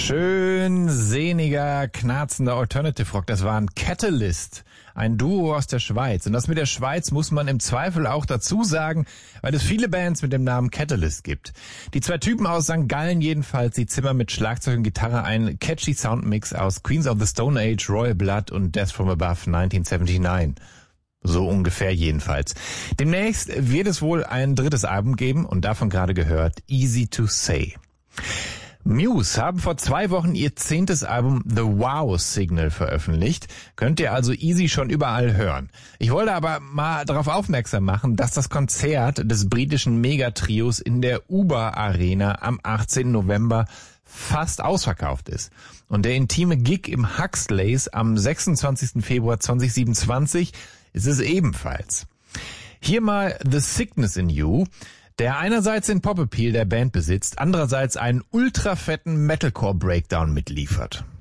Schön sehniger, knarzender Alternative Rock. Das waren Catalyst, ein Duo aus der Schweiz. Und das mit der Schweiz muss man im Zweifel auch dazu sagen, weil es viele Bands mit dem Namen Catalyst gibt. Die zwei Typen aus St. Gallen jedenfalls, die zimmern mit Schlagzeug und Gitarre einen catchy Soundmix aus Queens of the Stone Age, Royal Blood und Death from Above 1979. So ungefähr jedenfalls. Demnächst wird es wohl ein drittes Album geben und davon gerade gehört Easy to Say. Muse haben vor 2 Wochen ihr 10. Album The Wow Signal veröffentlicht. Könnt ihr also easy schon überall hören. Ich wollte aber mal darauf aufmerksam machen, dass das Konzert des britischen Megatrios in der Uber Arena am 18. November fast ausverkauft ist. Und der intime Gig im Huxleys am 26. Februar 2027 ist es ebenfalls. Hier mal The Sickness in You, der einerseits den Pop-Appeal der Band besitzt, andererseits einen ultra fetten Metalcore-Breakdown mitliefert.